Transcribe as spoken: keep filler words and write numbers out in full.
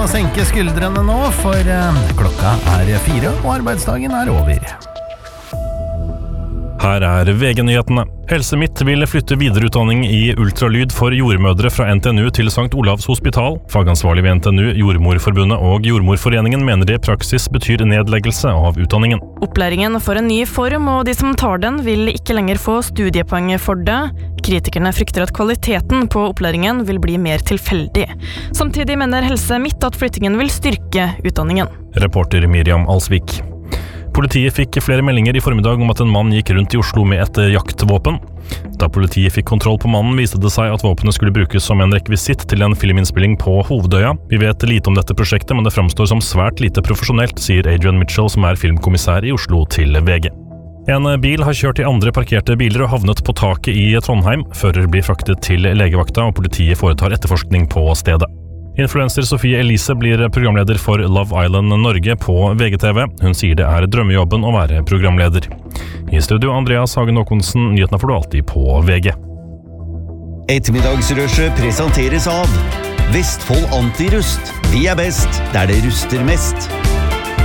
å senke skuldrene nå, for eh, klokka er fire, og arbeidsdagen er over. Her er V G-nyhetene. Helse Midt vil flytte videreutdanning i ultralyd for jordmødre fra N T N U til Sankt Olavs hospital. Fagansvarlig ved N T N U, Jordmorforbundet og Jordmorforeningen mener det i praksis betyr nedleggelse av utdanningen. Opplæringen får en ny form, og de som tar den vil ikke lenger få studiepoeng for det. Kritikerne frykter at kvaliteten på opplæringen vil bli mer tilfeldig. Samtidig mener Helse Midt at flyttingen vil styrke utdanningen. Reporter Miriam Alsvik. Politiet fikk flere meldinger i formiddag om at en mann gikk rundt i Oslo med et jaktvåpen. Da politiet fikk kontroll på mannen, viste det seg at våpenet skulle brukes som en rekvisitt til en filminnspilling på Hovedøya. Vi vet lite om dette prosjektet, men det framstår som svært lite profesjonelt, sier Adrian Mitchell, som er filmkommissær i Oslo, til V G. En bil har kjørt i andre parkerte biler og havnet på taket i Trondheim. Fører blir fraktet til legevakta, og politiet foretar etterforskning på stedet. Influencer Sofie Elise blir programleder for Love Island Norge på V G T V. Hun sier det er drømmejobben å være programleder. I studio Andreas Hagen Håkonsen, nyhetene får du alltid på V G. Ettermiddagsrushet presenteres av Vestfold Antirust. Vi er best der det ruster mest.